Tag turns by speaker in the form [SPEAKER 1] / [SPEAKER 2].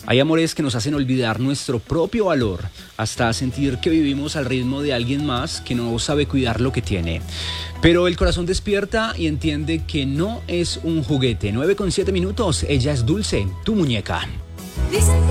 [SPEAKER 1] Hay amores que nos hacen olvidar nuestro propio valor, hasta sentir que vivimos al ritmo de alguien más que no sabe cuidar lo que tiene. Pero el corazón despierta y entiende que no es un juguete. 9:07, ella es Dulce, tu muñeca.